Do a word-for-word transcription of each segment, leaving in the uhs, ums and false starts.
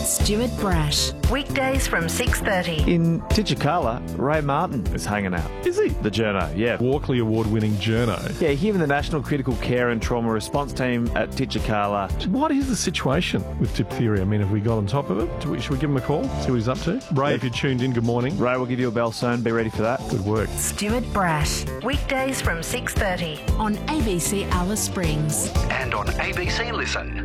Stuart Brash. Weekdays from six thirty. In Tijikala, Ray Martin is hanging out. Is he? The journo, yeah. Walkley Award-winning journo. Yeah, him and the National Critical Care and Trauma Response Team at Tijikala. What is the situation with diphtheria? I mean, have we got on top of it? Do we, should we give him a call, see what he's up to? Ray, if you're tuned in, good morning. Ray will give you a bell soon. Be ready for that. Good work. Stuart Brash. Weekdays from six thirty. On A B C Alice Springs. And on A B C Listen.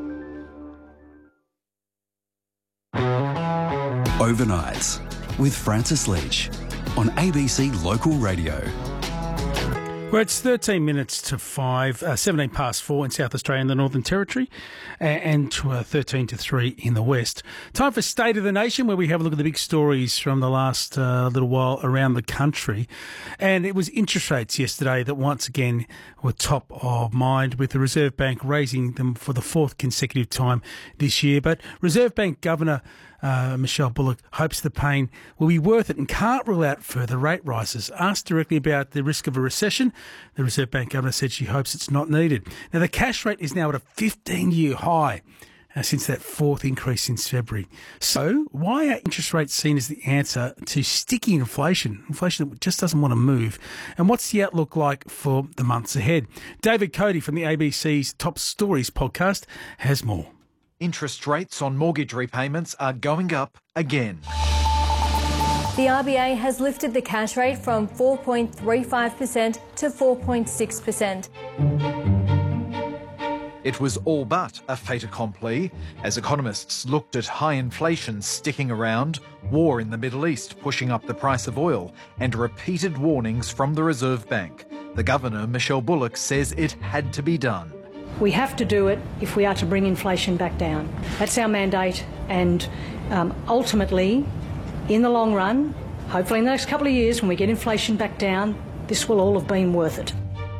Overnights with Francis Leach on A B C Local Radio. Well, it's thirteen minutes to five, uh, seventeen past four in South Australia and the Northern Territory, and to uh, thirteen to three in the West. Time for State of the Nation, where we have a look at the big stories from the last uh, little while around the country. And it was interest rates yesterday that once again were top of mind, with the Reserve Bank raising them for the fourth consecutive time this year. But Reserve Bank Governor Uh, Michelle Bullock hopes the pain will be worth it and can't rule out further rate rises. Asked directly about the risk of a recession, the Reserve Bank Governor said she hopes it's not needed. Now, the cash rate is now at a fifteen-year high uh, since that fourth increase since February. So why are interest rates seen as the answer to sticky inflation, inflation that just doesn't want to move? And what's the outlook like for the months ahead? David Cody from the A B C's Top Stories podcast has more. Interest rates on mortgage repayments are going up again. The R B A has lifted the cash rate from four point three five percent to four point six percent. It was all but a fait accompli as economists looked at high inflation sticking around, war in the Middle East pushing up the price of oil, and repeated warnings from the Reserve Bank. The Governor, Michelle Bullock, says it had to be done. We have to do it if we are to bring inflation back down. That's our mandate, and um, ultimately, in the long run, hopefully in the next couple of years when we get inflation back down, this will all have been worth it.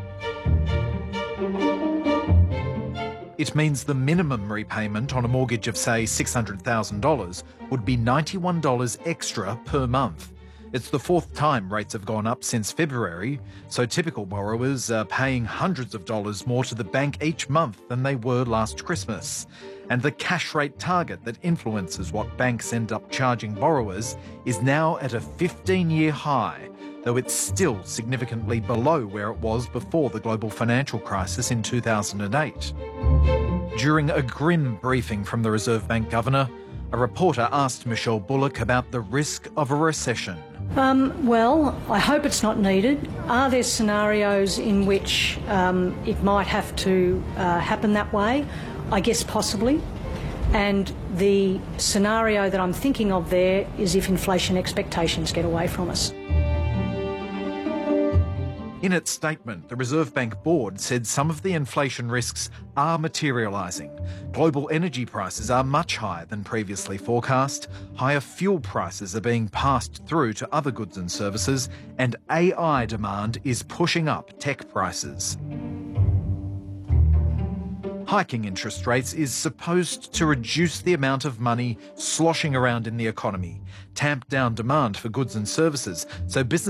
It means the minimum repayment on a mortgage of, say, six hundred thousand dollars would be ninety-one dollars extra per month. It's the fourth time rates have gone up since February, so typical borrowers are paying hundreds of dollars more to the bank each month than they were last Christmas. And the cash rate target that influences what banks end up charging borrowers is now at a fifteen-year high, though it's still significantly below where it was before the global financial crisis in two thousand eight. During a grim briefing from the Reserve Bank Governor, a reporter asked Michelle Bullock about the risk of a recession. Um, well, I hope it's not needed. Are there scenarios in which um, it might have to uh, happen that way? I guess possibly. And the scenario that I'm thinking of there is if inflation expectations get away from us. In its statement, the Reserve Bank Board said some of the inflation risks are materialising. Global energy prices are much higher than previously forecast, higher fuel prices are being passed through to other goods and services, and A I demand is pushing up tech prices. Hiking interest rates is supposed to reduce the amount of money sloshing around in the economy, tamp down demand for goods and services, so business